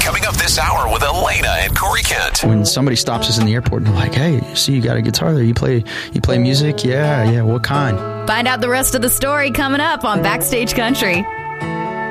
Coming up this hour with Elena and Corey Kent. When somebody stops us in the airport and they're like, hey, see, you got a guitar there. You play music? Yeah. What kind? Find out the rest of the story coming up on Backstage Country.